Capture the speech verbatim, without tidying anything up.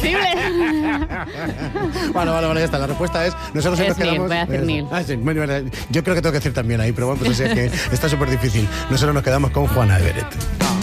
imposible. Bueno, vale, vale, ya está. La respuesta es... Nosotros Es nos quedamos... Neil, voy a decir eh, Neil. Ah, sí, bueno, bueno, yo creo que tengo que decir también ahí, pero bueno, pues es que está súper difícil. Nosotros nos quedamos con Juana Everett.